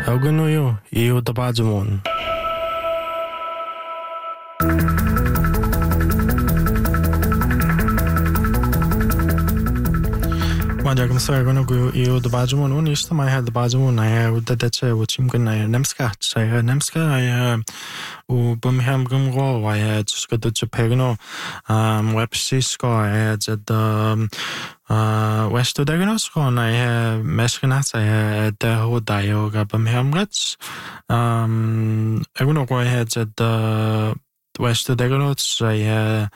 Augenuyo, iyo tabajumon. Madagam sargonugu iyo tabajumon unista mai had tabajumon ay udadache uchimkan ay nemska say nemska ay u bumham gumgo ay just chapegno websisko ay jad West Diagnos kon ay meskenat ay de hodayo ga bumham gats eguno ko ay jad West Diagnos ay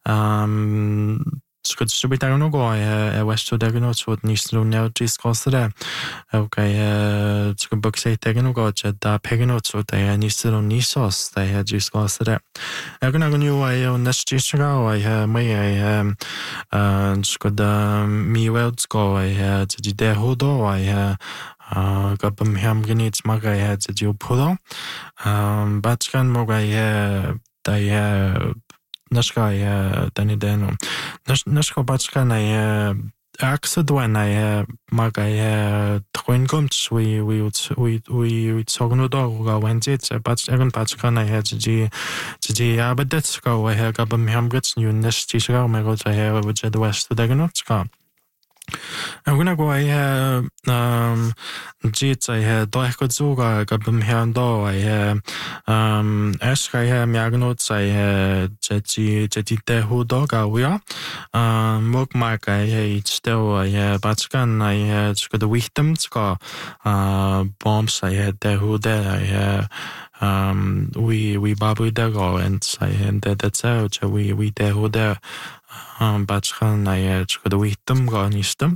Skud subitagono go ay West Diagnos wot nislu neutris kosre okay skud boxe tegno go jad pegno wot ay nislu nisos ay jis kosre eguno ay nastisga ay may ay skud mi welds go ay jad de hodo ay gabam ham gnits magay jad ju pudo batkan mogay day Nashka dani deno Nashka batchka na Axadwan I magay twingums we sognudo ga wenjit but egan batchka na ji abadets go I gabam hamgets new nestisha mego I with the West Daganotska I'm gonna go I jits I doikotsuga gabam hando I ask I magnots I jeti hudo ga wea mok mark I still I batskan I the victims ga bombs I had the hude I we babu dago and I and that's out we de hude Batchan I the victim gone istem.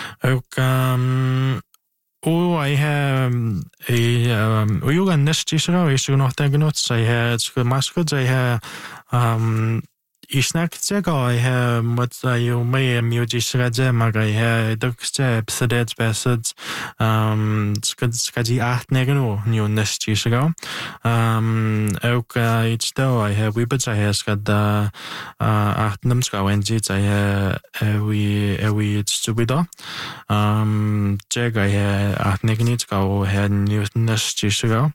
I have a you and nestisha is not tagnot I had mascots I have Isnak Jego I have what you may musician mag I had duckstep sedets bassets skaji 8 negano new nestisha it's though I have we but I has got the 8 numska when jits I we stupido Jeg I have 8 negnitska had new nestisha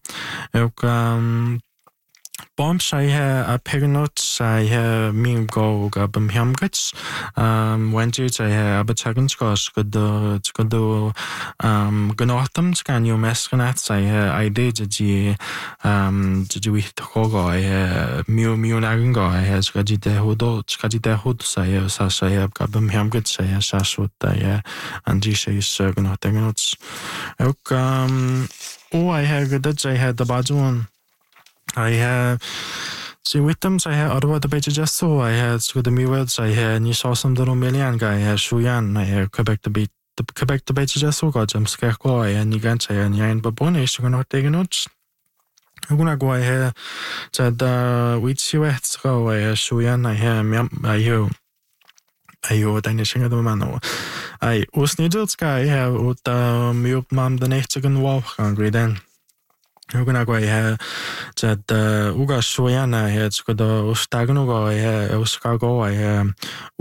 Bombs I have a pegnots I have me go gabam hamgats when jits I have a chaganskos good gnothams can you mescanats I did the with hogo I have mu nagango I has skajite hodos I have sas I have gabam hamgats I have sasut I and this is gnothanots I have that I had the bad one I have see with them I had other the page just so I had the me words I had you saw some little million guy I had Shuyan I had Quebec the page just so got some scarecrow I had Nigant I had Yan Babonish to not take notes I'm gonna go I had that which you had so I had Shuyan I had I Danish of the man I was needed sky I have with me mom the next second walk hungry then I'm gonna go ahead that Uga Shoyana had the Ustagno I Uskago I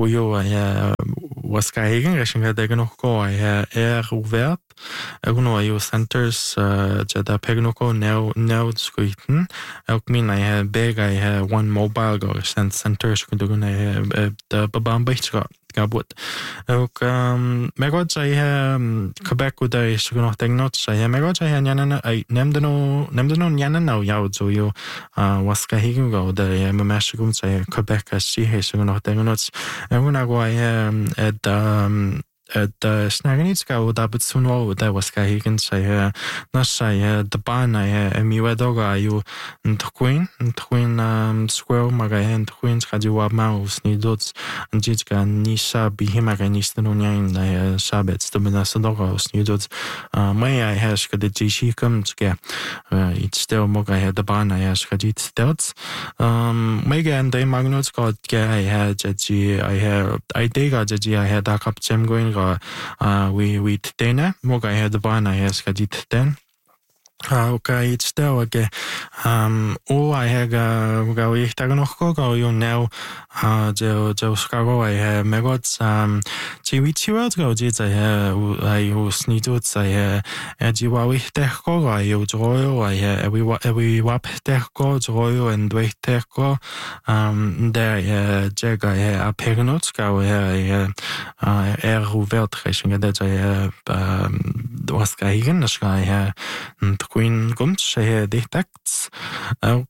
was Kahagan, I think go I air verb. I centers that Pegnoko now squeaking. Mean I have big I have one mobile go send centers could do the Babamba Gabut. Megods I have Quebec with I should not take notes. I have Megods I had Yana I named no Yana now Yao you was Kahagan go the Mashigums I Quebec as she has not take notes. I'm gonna go I am at Snaganitska but soon there was Kahagan say Nasai the ban I Miwadoga you and Queen Squirrel Maga and Queen's Kajiwa Mouse Nidots and Jitska Nisha Bihimaganistanonia in the Sabets the Minasadogos Nidots may I has the Jishi comes get it's still Moga had the ban I ask Kajit stelts Mega and the Magnots got I had Jaji I had I dig a Jaji I had a cup gem going we dana moga I had the ban I ask Kajit then Okay, it's still okay. I have we taganoko go you now jo skago I megot chi we chiwat go ji I who need to say jiwa we teko go you joyo I we wap teko joyo and we teko there jega a pegnot go hoeveeltgeving dat was krijgen, dus ga je de Queen komt, ze detect ook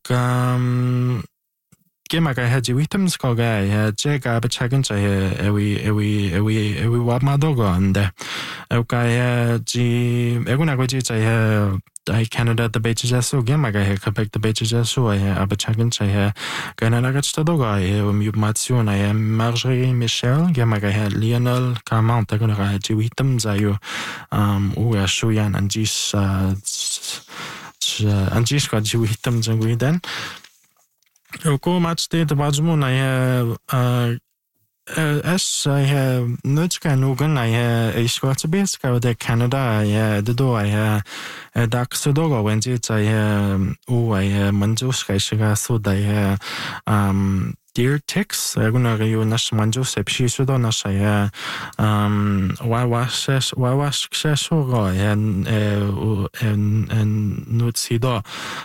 Gima ga je items go ga jega bechagen ze ewi wat madogo ande ook ga je eguna go je I Canada the beaches gima ga je kapek the beaches abechagen ze gana ga stadoga mutmation Marjorie Michel gima ga je Lionel Carmont gana ga je items ayo shuyan anjis ga je items ngwiden Ko match de Bajmun I nutska nogan I skot beska de Canada de do dak sudogo when it I manjus kaishiga so da Dear Tix, guna you nash manjo sepshi sudo nash wash shesho en nutsido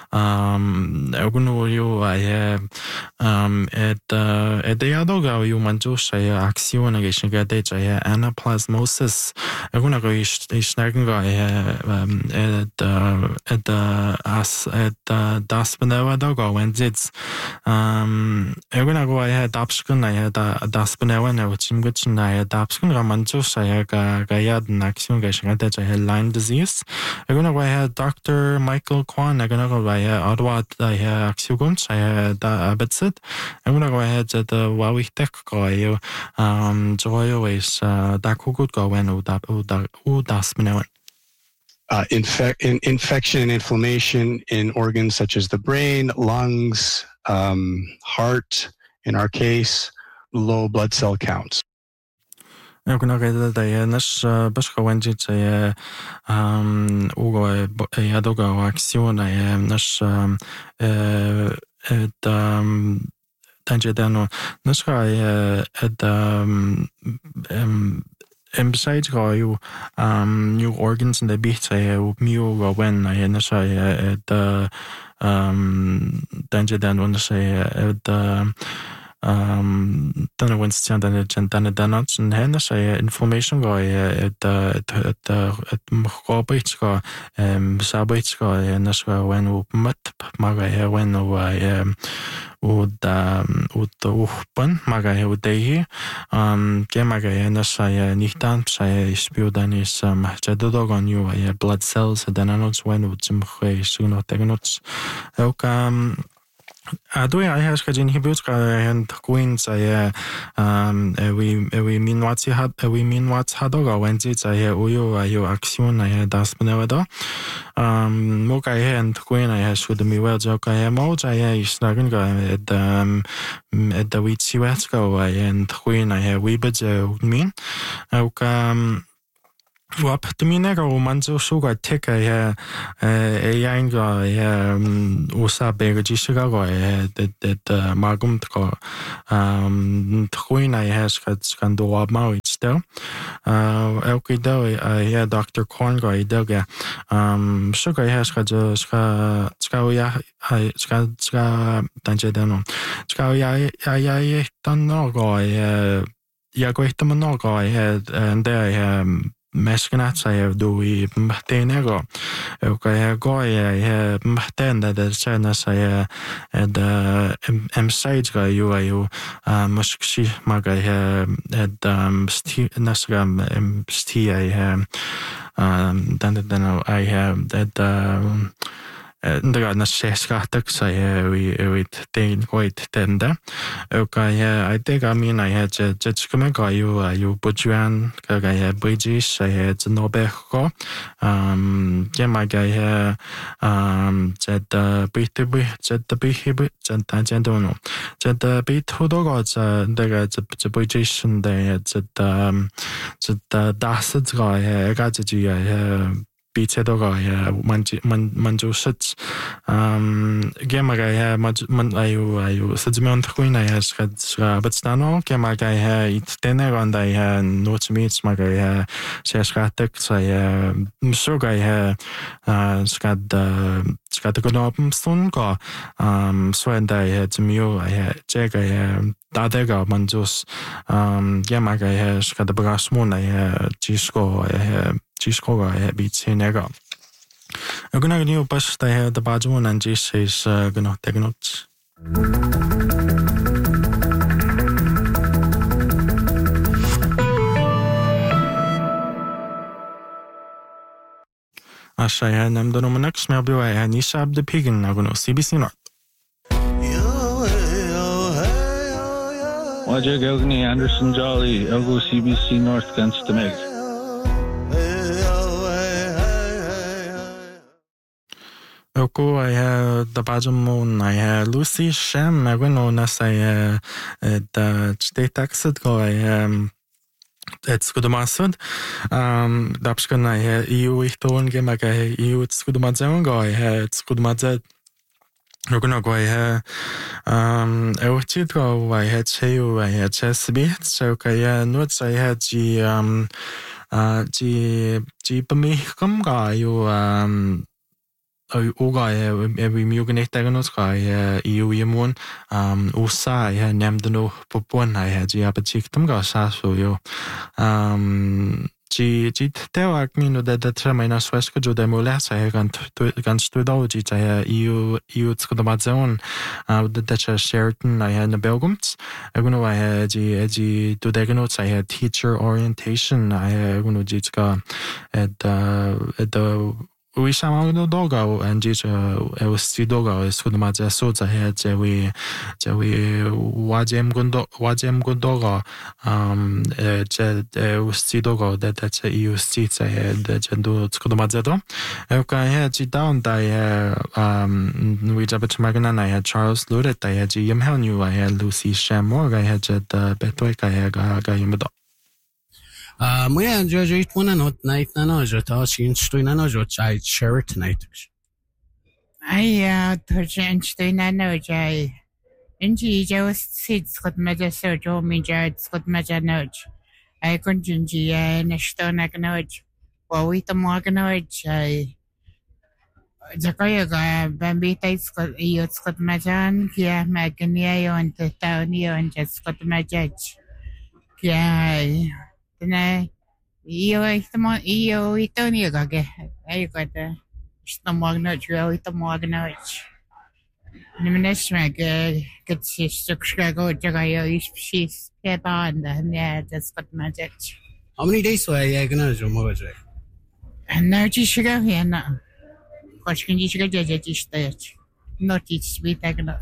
gunu you edeadoga you manjo action agation gade anaplasmosis guna go isnagenga das benawadoga when it's go I dapskun I das benawan which in which I dapskun ramanjo ga yad action agation gade Lyme disease gonna go Dr. Michael Kwan gonna go Ottawa axiogum da abetsit gonna go ahead at the wawi tech go joyo is da kugut go when das benawan infection and inflammation in organs such as the brain, lungs, heart, in our case, low blood cell counts. Jag kunde reda det näs beskående sig jag doga aktioner näs tänker det nu näs ska besides go you new organs in the bit mu go when I näs tänker det nu näs den Winston den Notchen hennes information go Robert go Sabrit go hennes when mat maga when open maga udei gemaga hennes nicht dann spüren is jadog on you blood cells den anots when zum sono tegnots ook do I have skajin hibuska and queens we mean what's hadoga when it's uyo action das benevado moka and queen I should me well joke moja is nagun go at the wheat go and queen we budget mean Wap de minero manzo suga teka yanga usa begajishiga go that magum ko twina has kan do abma still elkido Dr. Korn go idoga suga has ska tanje dano ska tanno go ya go tamno go and there Meskenat say do we Mahtenego. Okay, go Mahten that China say at Sage guy you Muskshi Maga at Nasgam Stia then I have that Ndra na sesgatak say wetain quite tender. Okay, I think I mean I had just come you Bujuan Kagaya Bridges, I had Nobeco, my guy that the behibit and Tangendono. That the bit Hodogots, the British and they had the Dasset guy, I got the 비체도가 만주sit 게마가 만 아유 서지면 타고이나 가 батстано 게마가 이때네 간다 노츠미츠 마가 셰스가텍 사야 무소가 skada gonopm stunga swenda tmio chega dadega manjus gemaga skada bagasmona jisko ga bitsenega aguna gnu pasta da bajmon anjis is gno tegnot Ashaya namdono manak smelbua nisab de pigin nagono CBC North. Wajag Elgni Anderson Jolly Elgo CBC North against the Meg. Oko I the bajamon I Lucy Shem magono nasay the state taxed go it's good masud dapskana EU ihton ge maga EU it's good mazan go it's good mazat Rogna go euchit go I had cheu I had chesbit so kaya nuts I had g pami kam ga you Oga every muganate diagnosis EU Yamun Usa Namdano Popon I had Giapachitum Gasa so you Tell me that the Tremina Swesco Demolas I against Tudology I EU Skodamazon the Dutch Sheraton I had the Belgums I know I had the diagnosis I had teacher orientation I had Jitska at the we saw no dogo and it was the dogo is good much as so I had we wajem godogo was the dogo that's a EU seats I had that do it's good much at all. Okay, I had it down I with a bit Magana I had Charles Ludet I had Jim Helnu I had Lucy Shamor I had Betwick I had Gayumedo. Moja it one not night nanojo tashin stoi nanojo chai share tonight. I to nanojo. Inji just sits got major sojo mijats got major noj. I continue nashton acknowledge. Well with the morganoj I Jacoyaga Bambita got yots got majan, Kia Magania on the town and just got my judge. Kia Then io itoni gage I got the stomach really the morgan Nimesh mag get Chicago Jagayo she's get on yeah that's got magic. How many days were I gonna do more? And now Chicago here now. What can you get stage? Not each sweet I cannot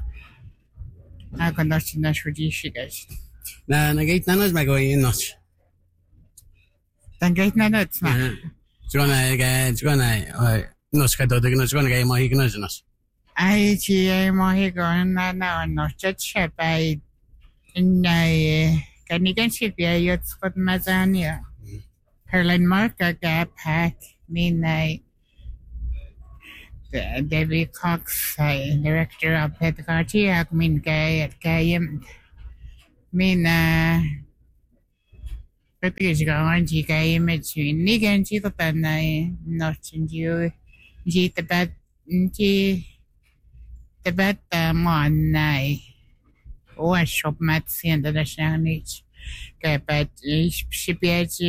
know for these guys. Now I get none of my going in notch. Then great nuts, man. No scatter the Gnos gonna get my ignorance. I see a mohigon now, not judge by in a Canigan ship, yachts got Mazania. Herlin Marker gap hat, mean I David Cox, director of Pedagogy, I mean gay at Gayam, mean Because going to gay image in Nigan, she got that night, not in you. She the bed one night. Oh, I shop mats and the national niche. But she be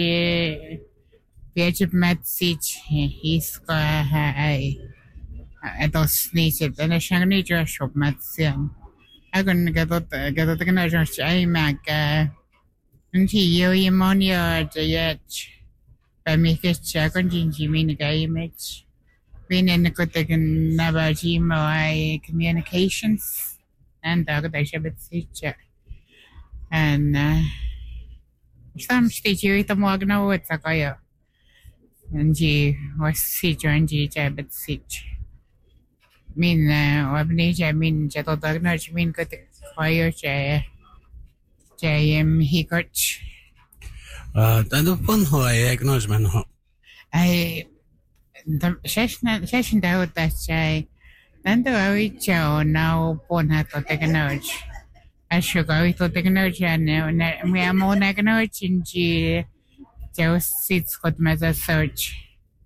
a mats each. He's got I don't sneeze it. The national niche shop mats. I'm going to get out the national I make. Yo ammonia the yet by making second in Jimmy image. Being in the good never GMO communications and the David teacher. And some stage you eat the Magno with a guy. And G was teacher and G Jabbat Sitch. Mean, I mean, Jettle Dogner, mean good fire chair. JM Hickoch. The fun who I acknowledge man. I session daw that nando awi chao now pona to technology. Ashuga to technology and we are more technology in G. Joe sits got mother search.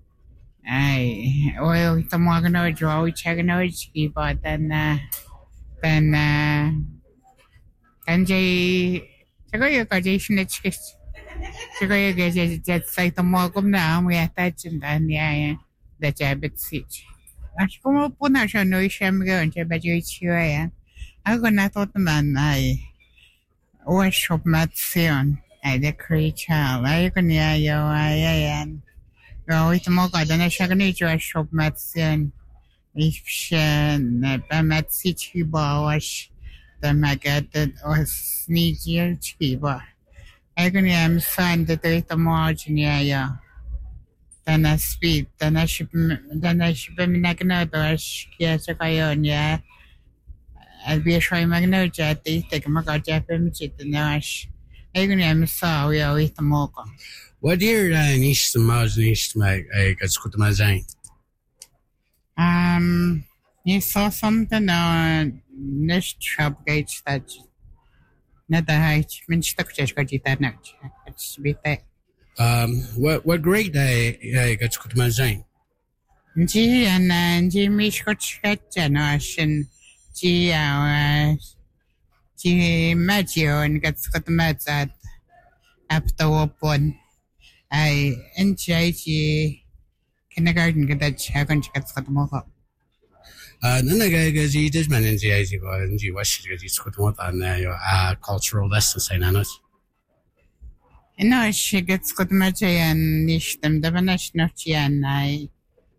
Well, the more technology, we check technology, but then Jay. Chego graduation it's Chego graduation just say the more come now we attach and then yeah the jabit seat. As como puna siya no siya mga ang jabit yung siya yan. Ako na thought man ay workshop matsion ay the creature ay ko niya yung ay yan. Pero ito mo ka na siya ganito workshop matsion. If siya na pa matsi chiba was the magated or sneaky chiba. I can am sign the data margin ya. Then I speed, then I ship be magnodos, yes, a kayon, yeah. I'll be a try magnoja, they take a maga Japanese the nash. I can am saw we are with the mocha. What year nish the mouse nish my got scoot my zine? You saw something on this shop gates that not the height, mean stuck just got it that night. It's a bit that. What grade I got scoot my zine? G and Jimmy Scott generation G Maggio and got Scott Mats at after open. I enjoy G kindergarten get that check and get Scott Mocha. None of guys just manage the easy boy and you wish you could want on your cultural lessons. I know. No, she gets good match and nish them the national and I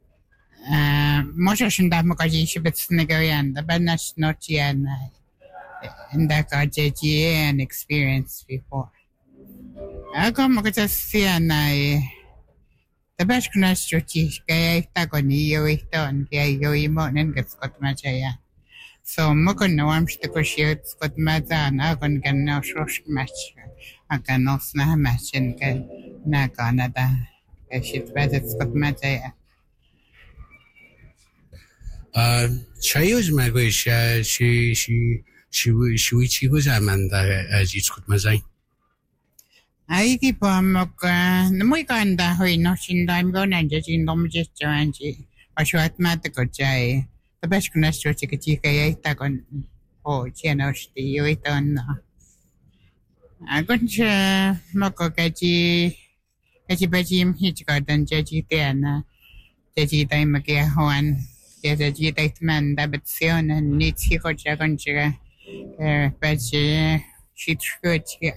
motion that Mokaji she bits Nigerian, the Banash not and that got JGA and experience before. I come to see and the best connect to teach gay tagoni you done gay yo and gets got matchaya. So Mokon no arms to crochet got mazan, I can now shosh match. I can no snap match and get naganada. She's better got matchaya. Chayos my wish, she was Amanda as you could mazine. I keep on the Moikanda who not in time go and just in Domjus Joanji, or short medical jay. The best connection to TK Tagon. Oh, Chianos, the Uiton. I got Moko Gaji Bajim Hitchcock and Jaji Diana. Jaji Daimagia Hoan, get a G date man, Dabition, and needs Hiko Jagonjira. But she good here.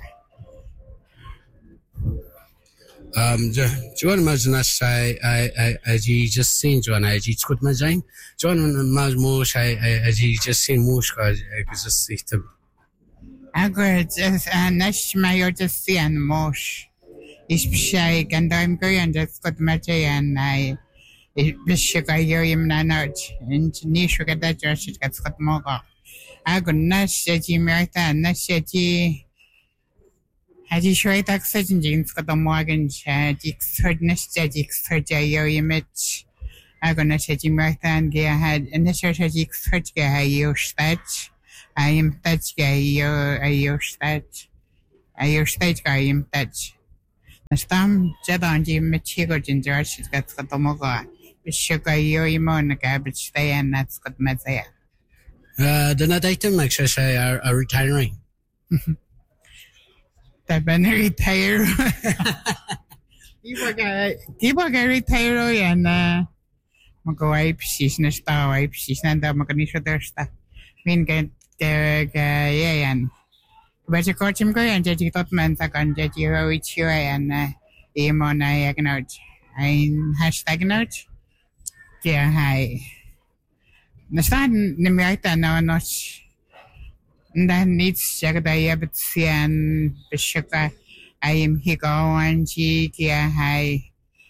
John Mazanas, I just seen John, I just could imagine. John Mazmosh, I just seen Mush, I just see them. I got just a Nash Mayor just see and Mosh. Is shy, and I'm going just got Matty and I Bishop I hear him not and Nish get that just gets got more. I got Nash, Martha, Nash, As you show it, oxygen got the Morgan Jadix, hardness, Jadix, her Jayo image. I'm gonna say Jim Martha and Gay had and the Jadix, her Jayo stat. I am touch Gayo, stat. I your state guy am touch. The storm Jadon Jim Machigo Ginger, she's got the Moga. Bishop Gayo Imon, the garbage stay and that's got Mazaya. The not item actually are retiring. The banner retire. People get retire and Mago wipe, she's in a star wipe, she's not the Maganisha their stuff. Mean get their guy and but you coach him go and Jetty Totman Sakan Jetty Roach and Emon I acknowledge. I'm hashtag note. Yeah, hi. The sun, the Mirta now not. That needs Jagadaya but Sian Bishaka. I am Higo and Gia High.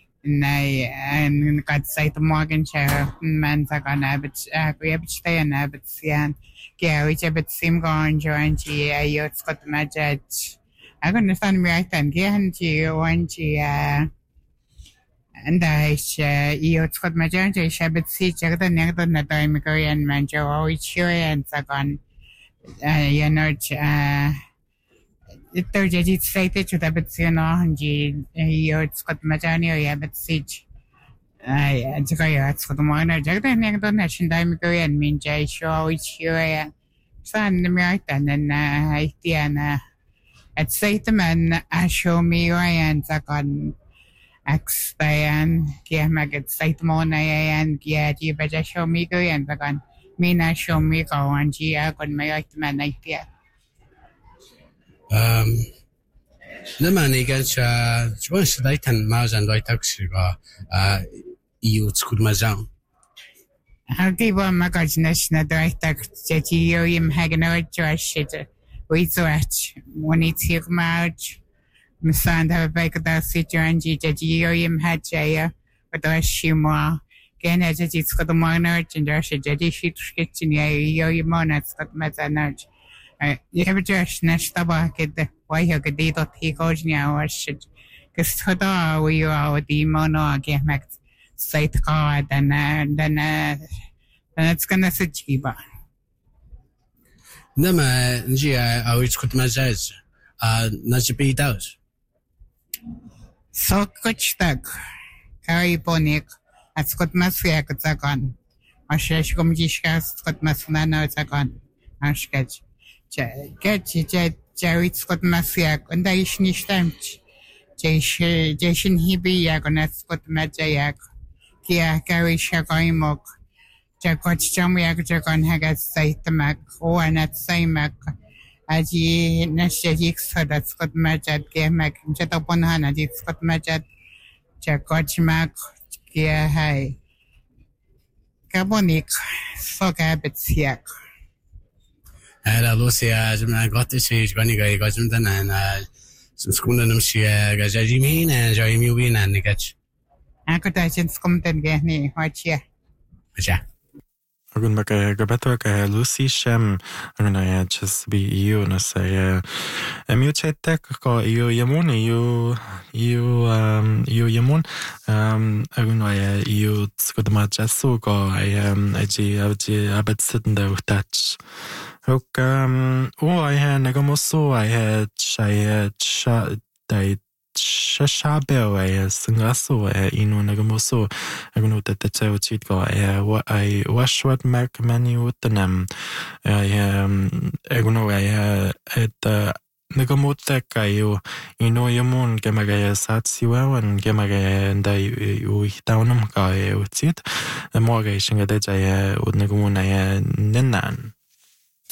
And got sight of Morgan Sheriff, Mansakan Abbott, Abbott Stay and Abbott Sian. Gary Abbott Sim Gon Joan G. I yot Scott Majaj. I understand me right and Gianji, one G. Andais iot major shabbat si jagda negda na daimigoyan manjo oichoyan sagan ito jadi site chuta betsino hanji iot skot majani o yabat sij jika ya skot mana jagda negda na shindaimigoyan minja isho oichoyan san namiaitan na itiana at site man ashomigoyan sagan Expayan, kaya mag-excite mo na yan, kaya di ba dyan show me ko yan, bagan, mina show me ko, ang siya, kung may man na itiya. naman igan siya, chuan siya daitan majan daitak siya, iyo tsukudmajang. Hindi ba magajnas na daitak, siya siyo yung haganawad siya siya, uituach, ngunit siya kumauch, Misanda baikada sijanji jaji yoyim hajaya wadashimwa kena jaji skadomana jindashi jaji shitskinya yoyimona skatmazanaj yevajash nashtaba kid waya gadito tikojnya washit kistada wiyo awdimono gemak site ka dana it's gonna sijiba Nama njia awit skudmajaj, najibidaus. Sokotchtak, Kariponik, at Scott Masriak Zagon, Ashesh Gomjishka, Scott Masnano Zagon, Ashketch, Jerry Scott Masriak, and I Shnishtamch, Jason Hibi Yagonet Scott Majayak, Kia Gary Shagoimok, Jakot Jamiak Jagon Hagat Saitamak, or Anat Saimak. Aji nasjik sadat Scott Majat gemak jatapon aji Scott Majat jakotchmak kia hai kabonik sokabetsiak. Era Lucia, I got to see Ganiga, got him done and some schoonum she gajajimin and Joymuin and Nigach. Akotachins komten gehni, wachia. Ja. Agun baka gabeto ka Lucy Shem agun ay just be you na say mutate ko you yamun you yamun agun ay you skudma jasu ko ay aji abet sitting there touch ok I had nagamoso I had dai Shashabel Singaso inu nagamoso agunu tete chit ko I wash what mac menu utanam agunu et nagamote kayo ino yamun gemagaya satsiwan gemagaya ndai uhitaunum ka utit the mortgage nga de jaya udnagumuna nenan